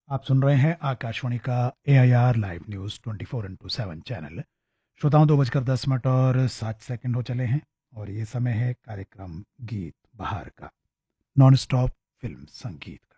आप सुन रहे हैं आकाशवाणी का AIR live news 24x7 channel. श्रोताओं, 2:10 और 7 सेकंड हो चले हैं और ये समय है कार्यक्रम गीत बहार का, नॉन स्टॉप फिल्म संगीत